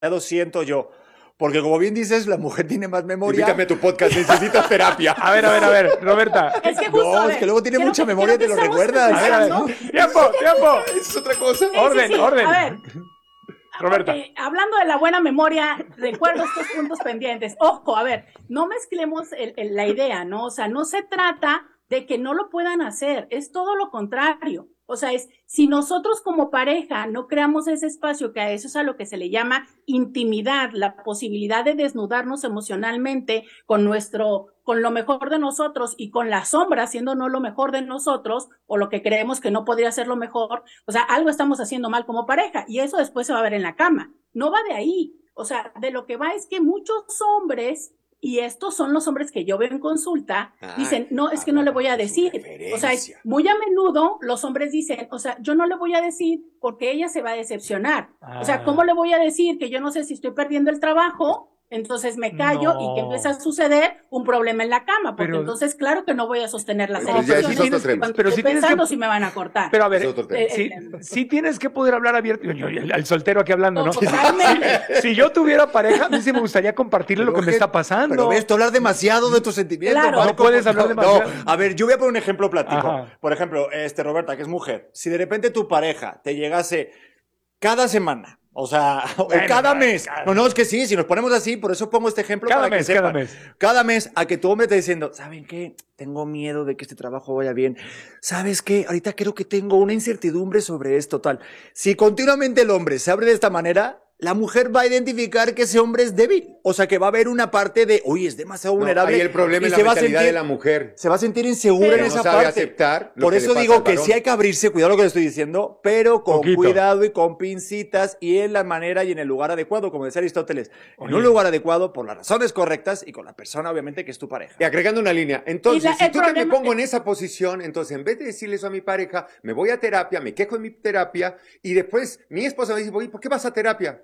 siento yo. Porque como bien dices, la mujer tiene más memoria. Invítame a tu podcast, necesitas terapia. A ver, Roberta. Es que justo, No, es que luego tiene mucha memoria y te lo recuerdas. A ver. ¡Tiempo! Es otra cosa. Orden. A ver. Roberta. Porque, hablando de la buena memoria, recuerdo estos puntos pendientes. Ojo, a ver, no mezclemos la idea, ¿no? O sea, no se trata de que no lo puedan hacer, es todo lo contrario. O sea, si nosotros como pareja no creamos ese espacio, que a eso es a lo que se le llama intimidad, la posibilidad de desnudarnos emocionalmente con lo mejor de nosotros y con la sombra siendo no lo mejor de nosotros o lo que creemos que no podría ser lo mejor, o sea, algo estamos haciendo mal como pareja y eso después se va a ver en la cama. No va de ahí. O sea, de lo que va es que muchos hombres, y estos son los hombres que yo veo en consulta, dicen, no, es que no le voy a decir. O sea, muy a menudo los hombres dicen, o sea, yo no le voy a decir porque ella se va a decepcionar. O sea, ¿cómo le voy a decir que yo no sé si estoy perdiendo el trabajo? Entonces me callo y que empieza a suceder un problema en la cama, porque entonces claro que no voy a sostener las emociones pero estoy pensando si me van a cortar. Pero a ver, sí tienes que poder hablar abierto. Al soltero aquí hablando, ¿no? Si yo tuviera pareja, a mí sí me gustaría compartirle lo que me está pasando. Pero ves, tú hablar demasiado de tus sentimientos. Claro. Marco, no puedes hablar demasiado. No, a ver, yo voy a poner un ejemplo plático. Ajá. Por ejemplo, Roberta, que es mujer. Si de repente tu pareja te llegase cada semana, o sea, o cada mes. No, es que sí, si nos ponemos así, por eso pongo este ejemplo para que sepan. Cada mes a que tu hombre te diciendo, ¿saben qué? Tengo miedo de que este trabajo vaya bien. ¿Sabes qué? Ahorita creo que tengo una incertidumbre sobre esto, tal. Si continuamente el hombre se abre de esta manera, la mujer va a identificar que ese hombre es débil. O sea, que va a haber una parte de, oye, es demasiado vulnerable. Ahí el problema es la mentalidad de la mujer. Se va a sentir insegura en esa no sabe parte. Aceptar Por eso digo que sí hay que abrirse, cuidado lo que le estoy diciendo, pero con cuidado y con pincitas y en la manera y en el lugar adecuado, como decía Aristóteles. En un lugar adecuado, por las razones correctas y con la persona, obviamente, que es tu pareja. Y agregando una línea. Entonces, si tú me pongo en esa posición, entonces, en vez de decirle eso a mi pareja, me voy a terapia, me quejo en mi terapia y después mi esposa me dice, ¿por qué vas a terapia?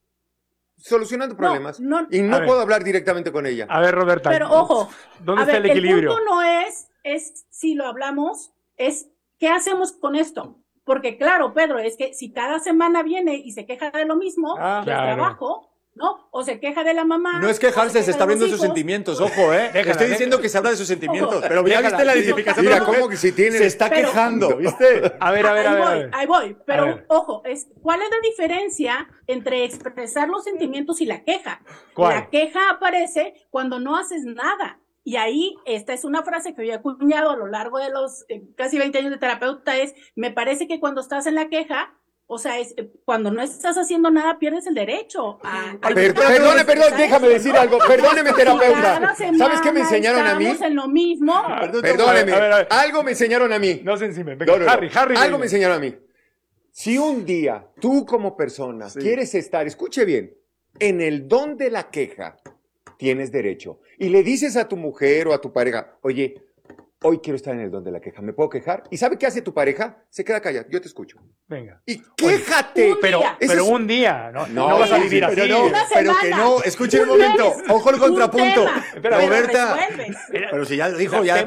Solucionando problemas. Y no puedo hablar directamente con ella. A ver, Roberta. Pero ojo, ¿dónde está el equilibrio? El punto no es si lo hablamos, es ¿qué hacemos con esto? Porque claro, Pedro, es que si cada semana viene y se queja de lo mismo, del trabajo, ¿no? O se queja de la mamá. No es quejarse, se está abriendo sus sentimientos, ojo, Estoy diciendo que se habla de sus sentimientos, pero ya viste la identificación. Mira, ¿cómo que si tiene? Se está quejando, ¿viste? A ver. Ahí voy, pero ojo, ¿cuál es la diferencia entre expresar los sentimientos y la queja? ¿Cuál? La queja aparece cuando no haces nada. Y ahí, esta es una frase que yo he acuñado a lo largo de los casi 20 años de terapeuta, me parece que cuando estás en la queja, o sea, cuando no estás haciendo nada, pierdes el derecho a... Perdón, déjame decir algo. Perdóneme, terapeuta. ¿Sabes qué me enseñaron a mí? Estamos en lo mismo. Perdóneme. Algo me enseñaron a mí. No se encimen. Venga, Harry. Algo me enseñaron a mí. Si un día tú como persona quieres estar, escuche bien, en el don de la queja, tienes derecho. Y le dices a tu mujer o a tu pareja, oye, hoy quiero estar en el don de la queja, ¿me puedo quejar? ¿Y sabe qué hace tu pareja? Se queda callada, yo te escucho. Venga. Y quéjate. Pero un día, no vas a vivir así. Pero que no, escuchen un momento, ojo el contrapunto. Roberta, pero si ya lo dijo, ya.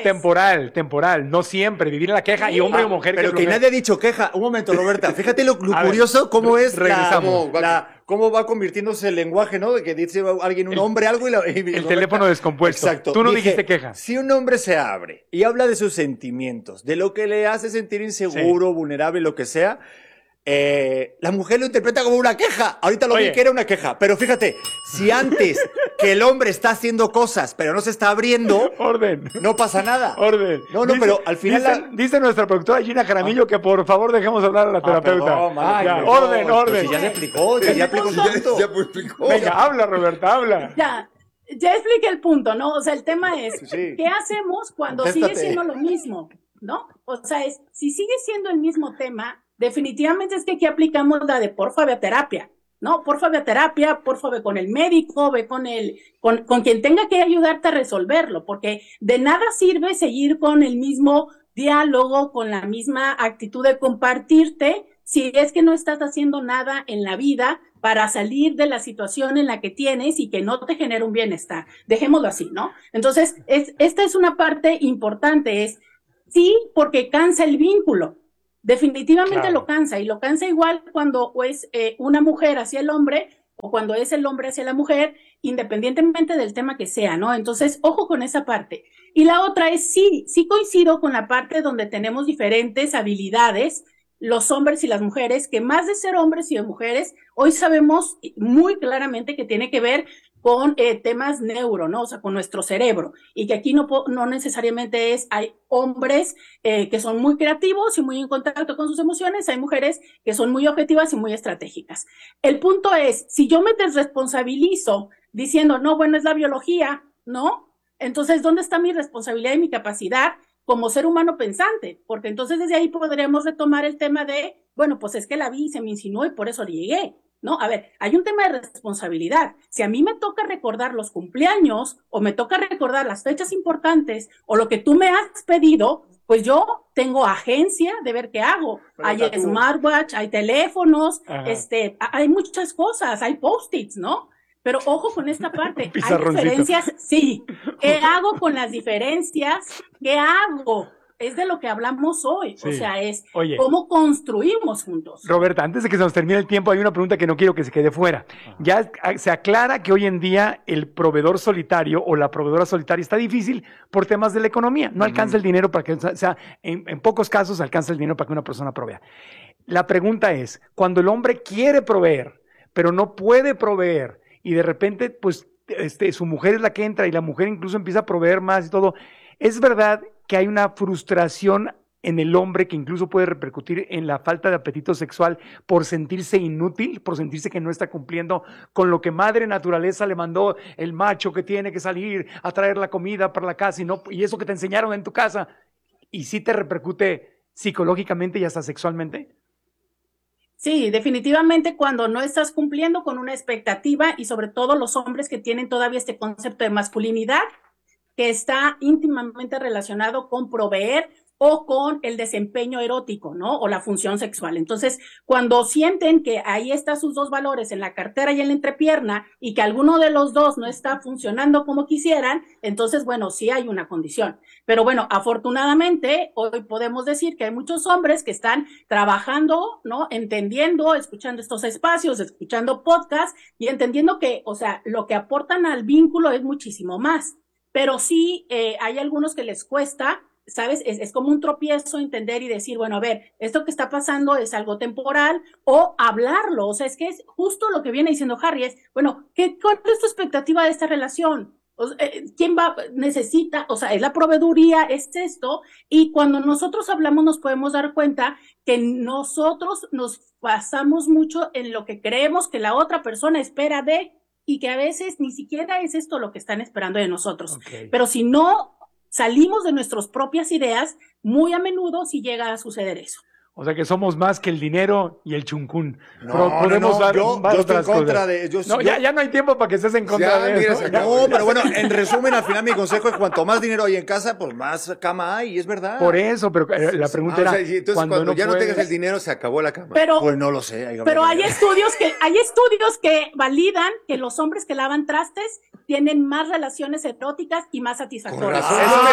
Temporal, no siempre, vivir en la queja y hombre o mujer. Pero que nadie ha dicho queja. Un momento, Roberta, fíjate lo curioso, cómo es cómo va convirtiéndose el lenguaje, ¿no? De que dice alguien, un hombre, algo y el teléfono descompuesto. Exacto. Tú no dijiste queja. Si un hombre se abre y habla de sus sentimientos, de lo que le hace sentir inseguro, vulnerable, lo que sea, la mujer lo interpreta como una queja. Ahorita lo vi que era una queja. Pero fíjate, si antes que el hombre está haciendo cosas, pero no se está abriendo, no pasa nada. No, pero al final... Dice nuestra productora Gina Jaramillo que por favor dejemos hablar a la terapeuta. Orden. Si ya se explicó, ya explicó. Venga, habla, Roberta, habla. Ya expliqué el punto, ¿no? O sea, el tema es, ¿qué hacemos cuando sigue siendo lo mismo? ¿No? O sea, si sigue siendo el mismo tema, definitivamente es que aquí aplicamos la de porfa ve a terapia, ¿no? Porfa ve a terapia, porfa ve con el médico, ve con quien tenga que ayudarte a resolverlo, porque de nada sirve seguir con el mismo diálogo, con la misma actitud de compartirte, si es que no estás haciendo nada en la vida para salir de la situación en la que tienes y que no te genera un bienestar. Dejémoslo así, ¿no? Entonces, esta es una parte importante, sí, porque cansa el vínculo. Definitivamente lo cansa, y lo cansa igual cuando es una mujer hacia el hombre o cuando es el hombre hacia la mujer, independientemente del tema que sea, ¿no? Entonces, ojo con esa parte. Y la otra es, sí coincido con la parte donde tenemos diferentes habilidades, los hombres y las mujeres, que más de ser hombres y de mujeres, hoy sabemos muy claramente que tiene que ver con temas neuro, ¿no? O sea, con nuestro cerebro. Y que aquí no necesariamente hay hombres que son muy creativos y muy en contacto con sus emociones, hay mujeres que son muy objetivas y muy estratégicas. El punto es, si yo me desresponsabilizo diciendo, no, bueno, es la biología, ¿no? Entonces, ¿dónde está mi responsabilidad y mi capacidad como ser humano pensante? Porque entonces desde ahí podríamos retomar el tema de, bueno, pues es que la vi y se me insinuó y por eso llegué. No, a ver, hay un tema de responsabilidad. Si a mí me toca recordar los cumpleaños o me toca recordar las fechas importantes o lo que tú me has pedido, pues yo tengo agencia de ver qué hago. Hay smartwatch, hay teléfonos, hay muchas cosas, hay post-its, ¿no? Pero ojo con esta parte. Hay diferencias, sí. ¿Qué hago con las diferencias? ¿Qué hago? Es de lo que hablamos hoy, sí. O sea, es cómo construimos juntos. Roberta, antes de que se nos termine el tiempo, hay una pregunta que no quiero que se quede fuera. Ya se aclara que hoy en día el proveedor solitario o la proveedora solitaria está difícil por temas de la economía. No alcanza el dinero para que, o sea, en pocos casos alcanza el dinero para que una persona provea. La pregunta es, cuando el hombre quiere proveer, pero no puede proveer, y de repente, pues, su mujer es la que entra y la mujer incluso empieza a proveer más y todo, ¿es verdad que hay una frustración en el hombre que incluso puede repercutir en la falta de apetito sexual por sentirse inútil, por sentirse que no está cumpliendo con lo que madre naturaleza le mandó el macho que tiene que salir a traer la comida para la casa y eso que te enseñaron en tu casa? ¿Y sí te repercute psicológicamente y hasta sexualmente? Sí, definitivamente cuando no estás cumpliendo con una expectativa y sobre todo los hombres que tienen todavía este concepto de masculinidad que está íntimamente relacionado con proveer o con el desempeño erótico, ¿no? O la función sexual. Entonces, cuando sienten que ahí están sus dos valores en la cartera y en la entrepierna y que alguno de los dos no está funcionando como quisieran, entonces, bueno, sí hay una condición. Pero bueno, afortunadamente, hoy podemos decir que hay muchos hombres que están trabajando, ¿no? Entendiendo, escuchando estos espacios, escuchando podcasts y entendiendo que, o sea, lo que aportan al vínculo es muchísimo más. Pero sí hay algunos que les cuesta, ¿sabes? Es como un tropiezo entender y decir, bueno, a ver, esto que está pasando es algo temporal o hablarlo. O sea, es que es justo lo que viene diciendo Harry, es, bueno, ¿cuál es tu expectativa de esta relación? O sea, ¿quién necesita? O sea, es la proveeduría, es esto. Y cuando nosotros hablamos nos podemos dar cuenta que nosotros nos basamos mucho en lo que creemos que la otra persona espera de, y que a veces ni siquiera es esto lo que están esperando de nosotros. Okay. Pero si no salimos de nuestras propias ideas, muy a menudo sí llega a suceder eso. O sea que somos más que el dinero y el chuncún. Podemos dar yo estoy en contra de... Ya no hay tiempo para que estés en contra de eso. No, pero bueno, en resumen, al final mi consejo es cuanto más dinero hay en casa, pues más cama hay, y es verdad. Por eso, pero la pregunta era... O sea, entonces cuando ya no tengas el dinero, se acabó la cama. Pero, pues no lo sé. Pero hay estudios que validan que los hombres que lavan trastes tienen más relaciones eróticas y más satisfactorias.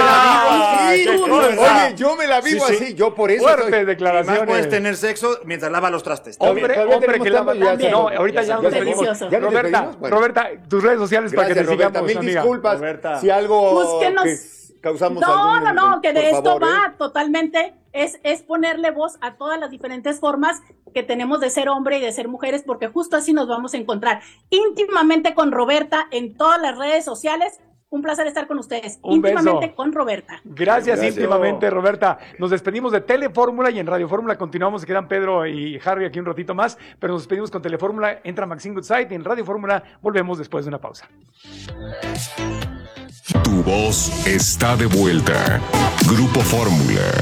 Oye, yo me la vivo así, yo por eso... Fuerte declaración. Más puedes tener sexo mientras lava los trastes. Hombre que lava. No, ahorita ya nos despedimos. Roberta, tus redes sociales para que te sigamos, mil disculpas, Roberta. Si algo causamos No, que de esto va totalmente. Es ponerle voz a todas las diferentes formas que tenemos de ser hombre y de ser mujeres, porque justo así nos vamos a encontrar íntimamente con Roberta en todas las redes sociales. Un placer estar con ustedes. Íntimamente con Roberta. Gracias, íntimamente, Roberta. Nos despedimos de Telefórmula y en Radio Fórmula continuamos. Se quedan Pedro y Harry aquí un ratito más, pero nos despedimos con Telefórmula. Entra Maxine Goodside y en Radio Fórmula volvemos después de una pausa. Tu voz está de vuelta. Grupo Fórmula.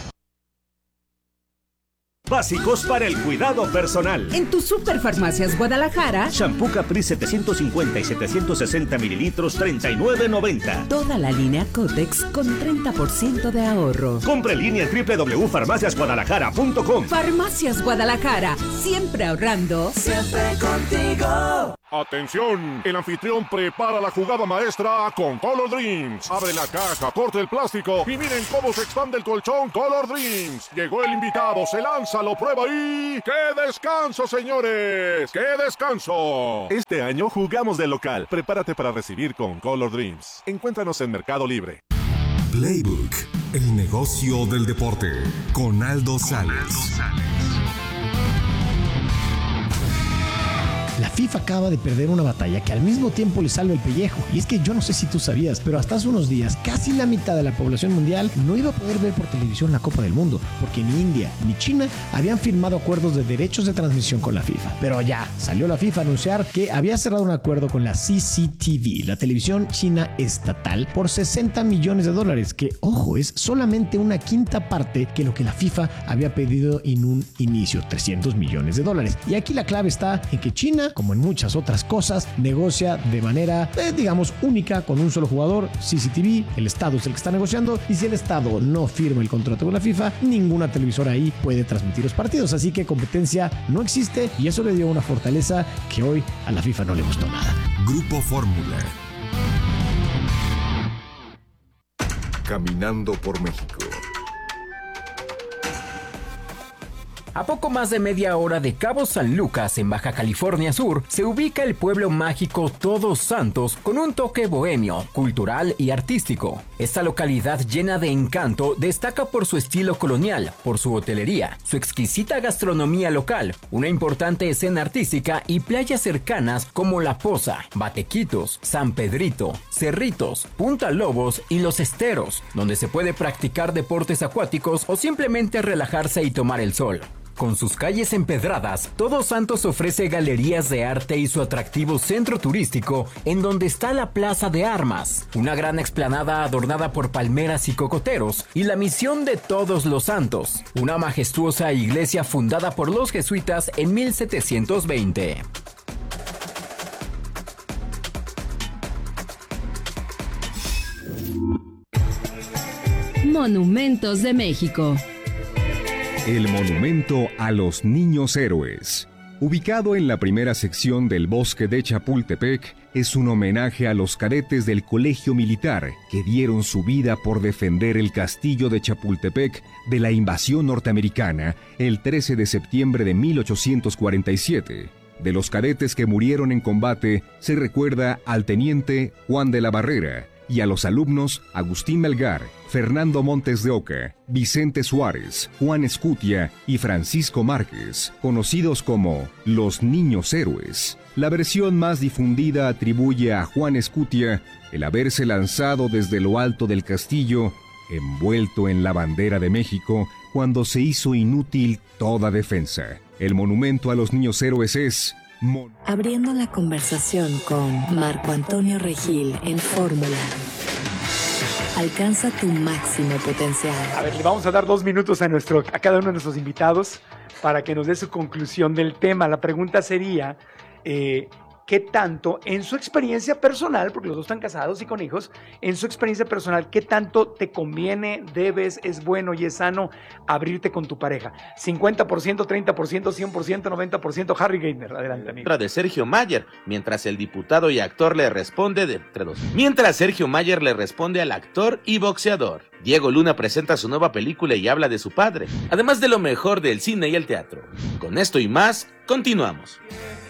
Básicos para el cuidado personal. En tu Superfarmacias Guadalajara, shampoo Capri 750 y 760 mililitros, $39.90. Toda la línea Cotex con 30% de ahorro. Compre en línea en www.farmaciasguadalajara.com. Farmacias Guadalajara, siempre ahorrando, siempre contigo. ¡Atención! El anfitrión prepara la jugada maestra con Color Dreams. Abre la caja, corta el plástico y miren cómo se expande el colchón Color Dreams. Llegó el invitado, se lanza piénsalo, prueba y... ¡Qué descanso, señores! ¡Qué descanso! Este año jugamos de local. Prepárate para recibir con Color Dreams. Encuéntranos en Mercado Libre. Playbook, el negocio del deporte, con Aldo Sales. La FIFA acaba de perder una batalla que al mismo tiempo le salva el pellejo. Y es que yo no sé si tú sabías, pero hasta hace unos días casi la mitad de la población mundial no iba a poder ver por televisión la Copa del Mundo, porque ni India ni China habían firmado acuerdos de derechos de transmisión con la FIFA. Pero ya salió la FIFA a anunciar que había cerrado un acuerdo con la CCTV, la televisión china estatal, por $60 millones, que, ojo, es solamente una quinta parte que lo que la FIFA había pedido en un inicio, $300 millones. Y aquí la clave está en que China, como en muchas otras cosas, negocia de manera, digamos, única con un solo jugador, CCTV. El Estado es el que está negociando, y si el Estado no firma el contrato con la FIFA, ninguna televisora ahí puede transmitir los partidos. Así que competencia no existe, y eso le dio una fortaleza que hoy a la FIFA no le gustó nada. Grupo Fórmula. Caminando por México. A poco más de media hora de Cabo San Lucas, en Baja California Sur, se ubica el pueblo mágico Todos Santos, con un toque bohemio, cultural y artístico. Esta localidad llena de encanto destaca por su estilo colonial, por su hotelería, su exquisita gastronomía local, una importante escena artística y playas cercanas como La Poza, Batequitos, San Pedrito, Cerritos, Punta Lobos y Los Esteros, donde se puede practicar deportes acuáticos o simplemente relajarse y tomar el sol. Con sus calles empedradas, Todos Santos ofrece galerías de arte y su atractivo centro turístico, en donde está la Plaza de Armas, una gran explanada adornada por palmeras y cocoteros, y la Misión de Todos los Santos, una majestuosa iglesia fundada por los jesuitas en 1720. Monumentos de México. El monumento a los niños héroes. Ubicado en la primera sección del bosque de Chapultepec, es un homenaje a los cadetes del Colegio Militar que dieron su vida por defender el castillo de Chapultepec de la invasión norteamericana el 13 de septiembre de 1847. De los cadetes que murieron en combate, se recuerda al teniente Juan de la Barrera y a los alumnos Agustín Melgar, Fernando Montes de Oca, Vicente Suárez, Juan Escutia y Francisco Márquez, conocidos como los Niños Héroes. La versión más difundida atribuye a Juan Escutia el haberse lanzado desde lo alto del castillo, envuelto en la bandera de México, cuando se hizo inútil toda defensa. El monumento a los Niños Héroes es... Abriendo la conversación con Marco Antonio Regil en Fórmula. Alcanza tu máximo potencial. A ver, le vamos a dar 2 minutos a cada uno de nuestros invitados para que nos dé su conclusión del tema. La pregunta sería, ¿qué tanto, en su experiencia personal, porque los dos están casados y con hijos, en su experiencia personal, qué tanto te conviene, debes, es bueno y es sano abrirte con tu pareja? 50%, 30%, 100%, 90%. Harry Gainer, adelante, amigo. De Sergio Mayer, mientras el diputado y actor le responde Mientras Sergio Mayer le responde al actor y boxeador. Diego Luna presenta su nueva película y habla de su padre, además de lo mejor del cine y el teatro. Con esto y más, continuamos.